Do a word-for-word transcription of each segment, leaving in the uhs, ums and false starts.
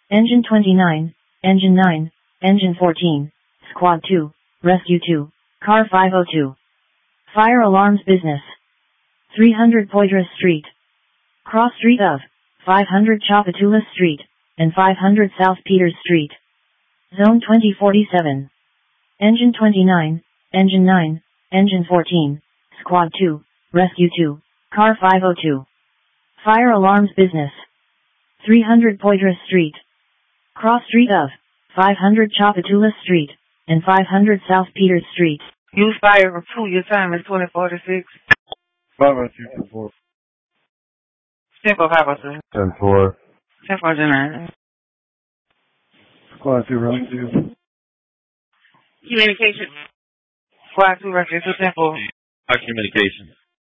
Engine twenty-nine, Engine nine, Engine fourteen, Squad two, Rescue two, Car five oh two. Fire alarms business. three hundred Poydras Street. Cross street of five hundred Chapatoulas Street, and five hundred South Peters Street. Zone twenty forty-seven. Engine twenty-nine, Engine nine, Engine fourteen, Squad two, Rescue two, Car five oh two. Fire alarms business. three hundred Poydras Street. Cross street of five hundred Chapatoulas Street, and five hundred South Peters Street. Use fire two, your time is twenty forty-six. five oh two, ten four. Simple five oh two. ten four. ten four general. Squad two, Rescue two. Communication. Squad two, Rescue two, ten four. Our communication.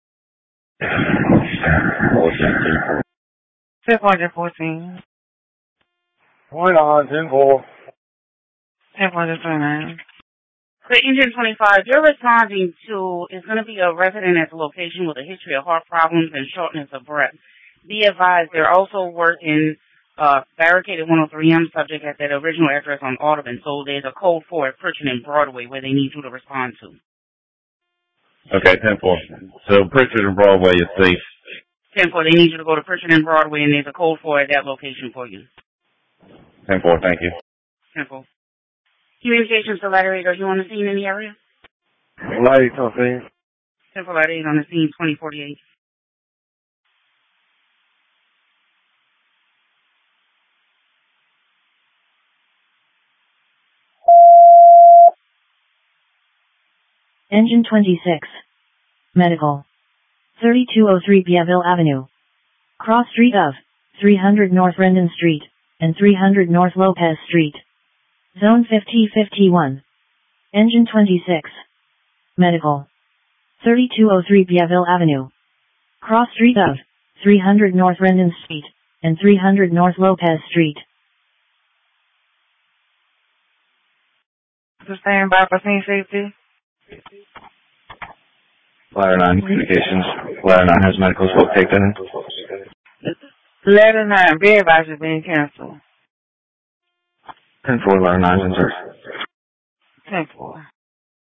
ten four, fourteen. Point on, ten four. ten four, twenty-nine. So Engine twenty-five, you're responding to, is going to be a resident at the location with a history of heart problems and shortness of breath. Be advised, they're also working uh, barricaded one oh three M subject at that original address on Audubon. So there's a code for it, Pritchard and Broadway, where they need you to respond to. Okay, ten four. So Pritchard and Broadway is safe. ten four, they need you to go to Pritchard and Broadway, and there's a code for it at that location for you. ten four, thank you. ten four. Communications to Ladder eight, are you on the scene in the area? Light on scene. ten four, Ladder eight on the scene, twenty forty-eight. Engine twenty-six. Medical. thirty-two oh three Piaville Avenue. Cross street of three hundred North Rendon Street, and three hundred North Lopez Street. Zone fifty fifty-one. Engine twenty-six. Medical. thirty-two oh three Piaville Avenue. Cross street of three hundred North Rendon Street, and three hundred North Lopez Street. So stand by for scene safety. Ladder nine communications. Ladder nine has medical scope taken. Ladder nine, be advised is being canceled. ten four, ladder nine, enter. ten four.